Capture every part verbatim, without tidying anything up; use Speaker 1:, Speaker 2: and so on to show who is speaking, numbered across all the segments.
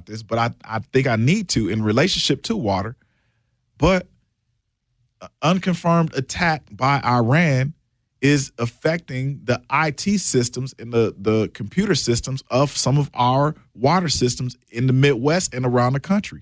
Speaker 1: this, but I, I think I need to in relationship to water. But an unconfirmed attack by Iran is affecting the I T systems and the, the computer systems of some of our water systems in the Midwest and around the country.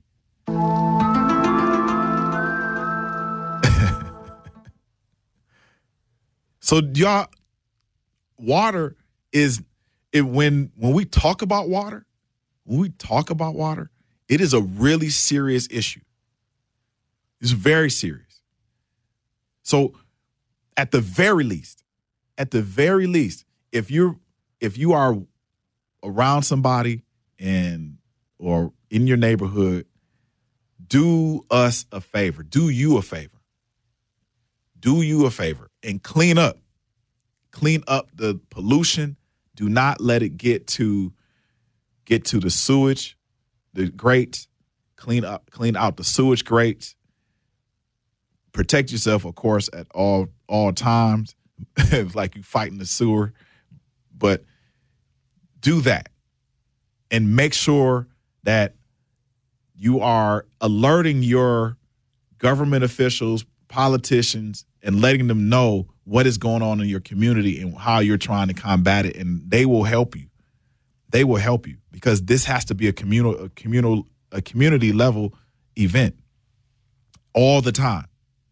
Speaker 1: So y'all, water is it when when we talk about water, when we talk about water, it is a really serious issue. It's very serious. So at the very least, at the very least, if you're if you are around somebody and or in your neighborhood, do us a favor. Do you a favor. Do you a favor and clean up. Clean up the pollution. Do not let it get to get to the sewage, the grates. Clean up, clean out the sewage grates. Protect yourself, of course, at all all times. It's like you fighting the sewer, but do that and make sure that you are alerting your government officials, politicians, and letting them know what is going on in your community and how you're trying to combat it, and they will help you. They will help you because this has to be a communal, a communal, a community level event all the time.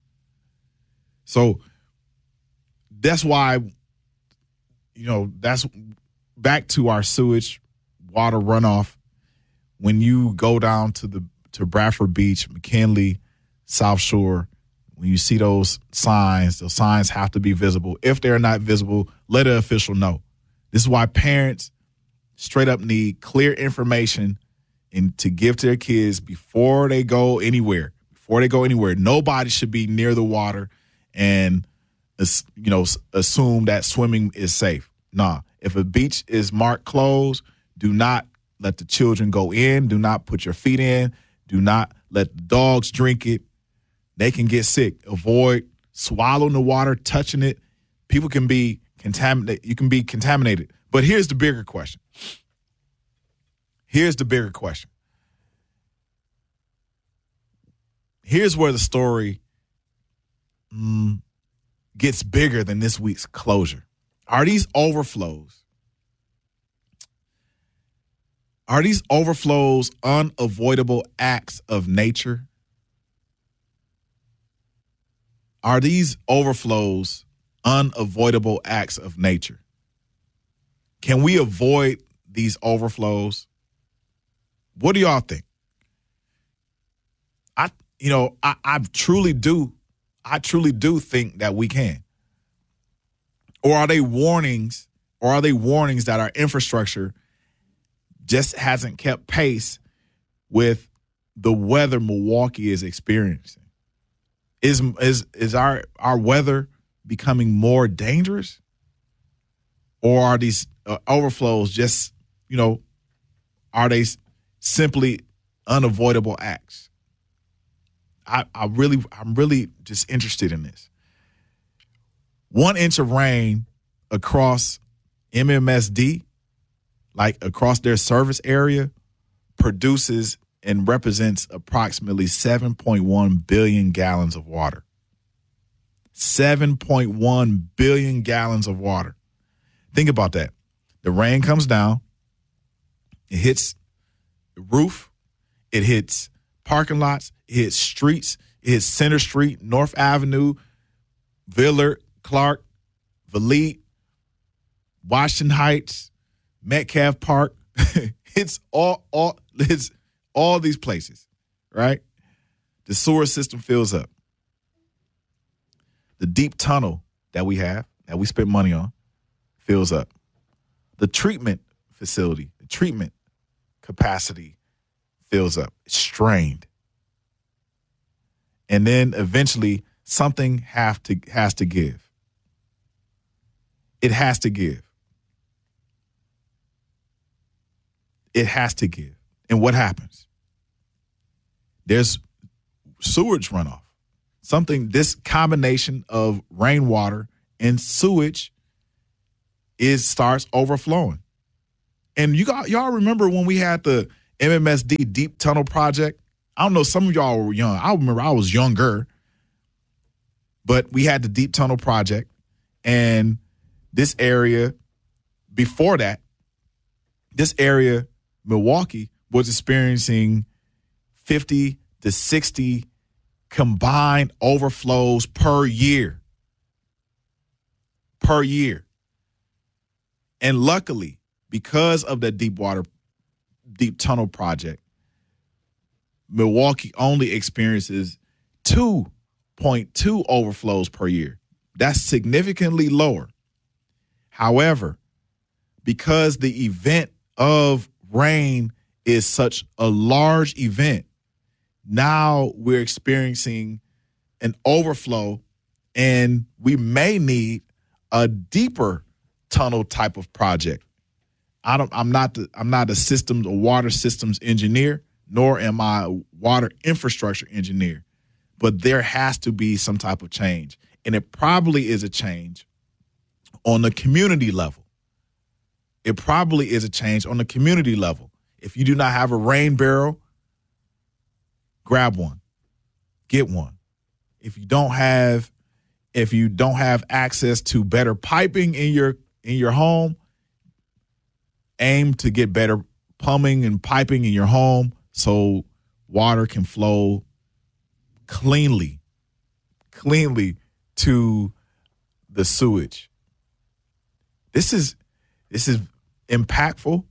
Speaker 1: So that's why, you know, that's back to our sewage water runoff. When you go down to the to Bradford Beach, McKinley, South Shore, when you see those signs, those signs have to be visible. If they're not visible, let an official know. This is why parents straight up need clear information and to give to their kids before they go anywhere. Before they go anywhere, nobody should be near the water and, you know, assume that swimming is safe. Nah, if a beach is marked closed, do not let the children go in. Do not put your feet in. Do not let the dogs drink it. They can get sick. Avoid swallowing the water, touching it. People can be contaminated. You can be contaminated. But here's the bigger question. Here's the bigger question. Here's where the story mm, gets bigger than this week's closure. Are these overflows? Are these overflows unavoidable acts of nature? Are these overflows unavoidable acts of nature? Can we avoid these overflows? What do y'all think? I, you know, I, I truly do, I truly do think that we can. Or are they warnings, or are they warnings that our infrastructure just hasn't kept pace with the weather Milwaukee is experiencing? Is is is our our weather becoming more dangerous, or are these uh, overflows just, you know, are they simply unavoidable acts? I I really I'm really just interested in this. One inch of rain across M M S D, like across their service area, produces and represents approximately seven point one billion gallons of water. seven point one billion gallons of water. Think about that. The rain comes down. It hits the roof. It hits parking lots. It hits streets. It hits Center Street, North Avenue, Villard, Clark, Valete, Washington Heights, Metcalf Park. It's all, all, it's all these places, right? The sewer system fills up. The deep tunnel that we have, that we spend money on, fills up. The treatment facility, the treatment capacity fills up. It's strained. And then eventually something have to has to give. It has to give. It has to give. And what happens? There's sewage runoff. Something, this combination of rainwater and sewage is starts overflowing. And you got y'all remember when we had the M M S D Deep Tunnel Project. I don't know, some of y'all were young. I remember I was younger, but we had the Deep Tunnel Project, and this area, before that, this area, Milwaukee, was experiencing fifty to sixty combined overflows per year. Per year. And luckily, because of the deep water, deep tunnel project, Milwaukee only experiences two point two overflows per year. That's significantly lower. However, because the event of rain is such a large event, now we're experiencing an overflow, and we may need a deeper tunnel type of project. I don't, I'm not the, I'm not a systems or water systems engineer, nor am I a water infrastructure engineer, but there has to be some type of change. And it probably is a change on the community level. It probably is a change on the community level. If you do not have a rain barrel, grab one, get one. If you don't have, if you don't have access to better piping in your in your home, aim to get better plumbing and piping in your home so water can flow cleanly, cleanly to the sewage. This is this is impactful.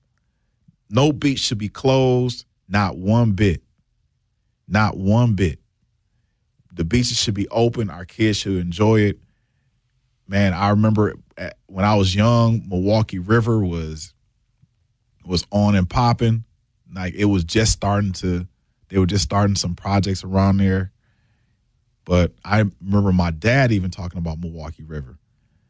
Speaker 1: No beach should be closed, not one bit. Not one bit. The beaches should be open. Our kids should enjoy it. Man, I remember when I was young, Milwaukee River was was on and popping. Like, it was just starting to, they were just starting some projects around there. But I remember my dad even talking about Milwaukee River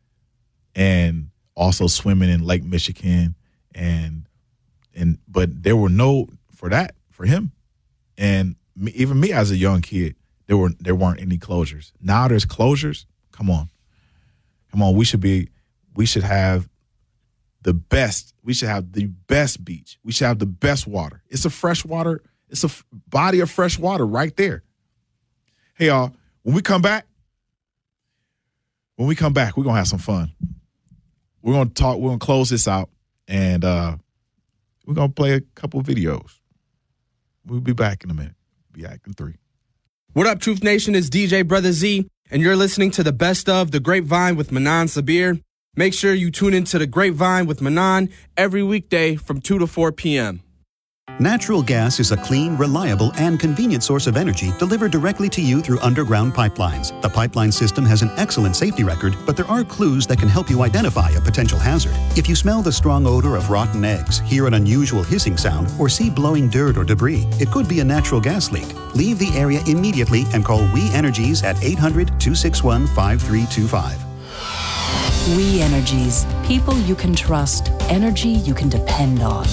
Speaker 1: and also swimming in Lake Michigan. And, and, but there were no, for that, for him. And me, even me as a young kid, there were, there weren't any closures. Now there's closures. Come on. Come on. We should be, we should have the best, we should have the best beach. We should have the best water. It's a fresh water. It's a f- body of fresh water right there. Hey, y'all, when we come back, when we come back, we're going to have some fun. We're going to talk, we're going to close this out, and uh, we're going to play a couple videos. We'll be back in a minute. Be back in three.
Speaker 2: What up, Truth Nation? It's D J Brother Z, and you're listening to the best of The Grapevine with Manan Sabir. Make sure you tune into The Grapevine with Manan every weekday from two to four p.m.
Speaker 3: Natural gas is a clean, reliable, and convenient source of energy delivered directly to you through underground pipelines. The pipeline system has an excellent safety record, but there are clues that can help you identify a potential hazard. If you smell the strong odor of rotten eggs, hear an unusual hissing sound, or see blowing dirt or debris, it could be a natural gas leak. Leave the area immediately and call We Energies at eight hundred, two six one, five three two five.
Speaker 4: We Energies. People you can trust. Energy you can depend on.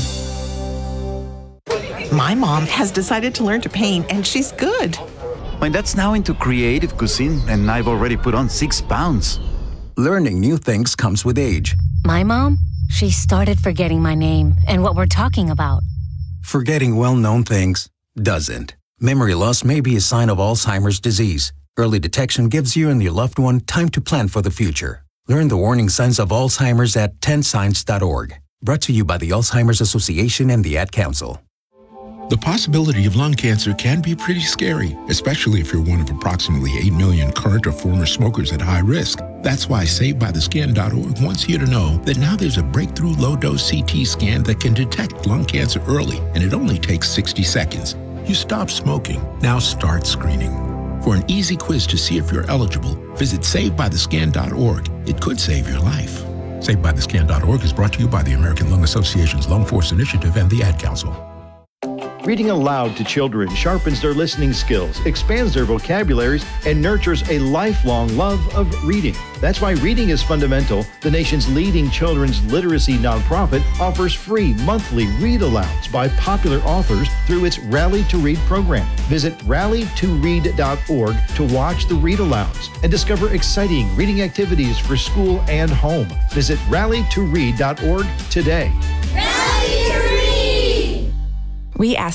Speaker 5: My mom has decided to learn to paint, and she's good.
Speaker 6: My dad's now into creative cuisine, and I've already put on six pounds.
Speaker 7: Learning new things comes with age.
Speaker 8: My mom, she started forgetting my name and what we're talking about.
Speaker 7: Forgetting well-known things doesn't. Memory loss may be a sign of Alzheimer's disease. Early detection gives you and your loved one time to plan for the future. Learn the warning signs of Alzheimer's at ten signs dot org. Brought to you by the Alzheimer's Association and the Ad Council.
Speaker 9: The possibility of lung cancer can be pretty scary, especially if you're one of approximately eight million current or former smokers at high risk. That's why Saved By The Skin dot org wants you to know that now there's a breakthrough low-dose C T scan that can detect lung cancer early, and it only takes sixty seconds. You stop smoking, now start screening. For an easy quiz to see if you're eligible, visit Saved By The Skin dot org. It could save your life. Saved By The Skin dot org is brought to you by the American Lung Association's Lung Force Initiative and the Ad Council.
Speaker 10: Reading aloud to children sharpens their listening skills, expands their vocabularies, and nurtures a lifelong love of reading. That's why Reading is Fundamental, the nation's leading children's literacy nonprofit, offers free monthly read-alouds by popular authors through its Rally to Read program. Visit rally to read dot org to watch the read-alouds and discover exciting reading activities for school and home. Visit rally to read dot org today.
Speaker 11: Rally to Read! We ask